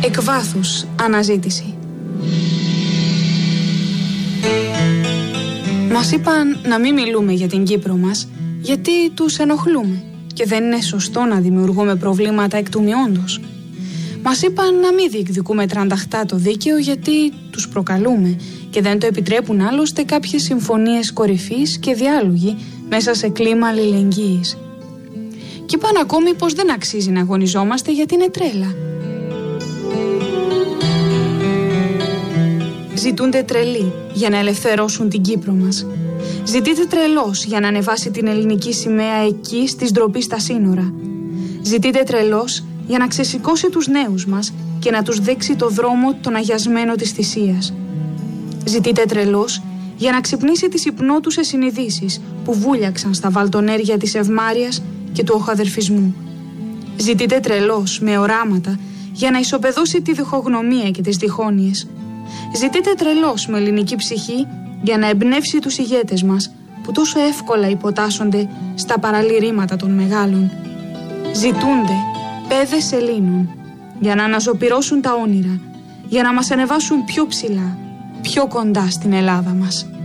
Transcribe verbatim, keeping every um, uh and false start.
Εκ βάθους αναζήτηση. Μας είπαν να μην μιλούμε για την Κύπρο μας, γιατί τους ενοχλούμε και δεν είναι σωστό να δημιουργούμε προβλήματα εκ του μειόντος. Μας είπαν να μην διεκδικούμε τρανταχτά το δίκαιο, γιατί τους προκαλούμε και δεν το επιτρέπουν άλλωστε κάποιες συμφωνίες κορυφής και διάλογοι μέσα σε κλίμα αλληλεγγύης. Και είπαν ακόμη πως δεν αξίζει να αγωνιζόμαστε γιατί είναι τρέλα. Ζητούνται τρελοί για να ελευθερώσουν την Κύπρο μας. Ζητείτε τρελός για να ανεβάσει την ελληνική σημαία εκεί στις ντροπή στα σύνορα. Ζητείτε τρελός για να ξεσηκώσει τους νέους μας και να τους δείξει το δρόμο τον αγιασμένο της θυσίας. Ζητείτε τρελός για να ξυπνήσει τις υπνώτουσες συνειδήσεις που βούλιαξαν στα βαλτονέρια της ευμάρειας και του οχαδερφισμού. Ζητείτε τρελός με οράματα για να ισοπεδώσει τη διχογνωμία και τις διχόνοιες. Ζητείτε τρελός με ελληνική ψυχή για να εμπνεύσει τους ηγέτες μας που τόσο εύκολα υποτάσσονται στα παραλυρήματα των μεγάλων. Ζητούνται παιδες Ελλήνων για να αναζωπυρώσουν τα όνειρα, για να μας ανεβάσουν πιο ψηλά, πιο κοντά στην Ελλάδα μας.